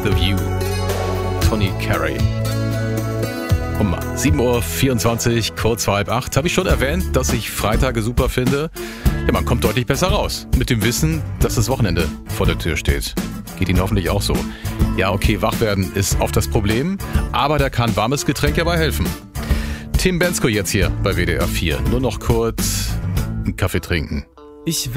with a View. Tony Carey. 7:24 Uhr, kurz vor 7:30. Habe ich schon erwähnt, dass ich Freitage super finde? Ja, man kommt deutlich besser raus. Mit dem Wissen, dass das Wochenende vor der Tür steht. Geht Ihnen hoffentlich auch so. Ja, okay, wach werden ist oft das Problem, aber da kann warmes Getränk ja bei helfen. Tim Bendzko jetzt hier bei WDR 4. Nur noch kurz einen Kaffee trinken.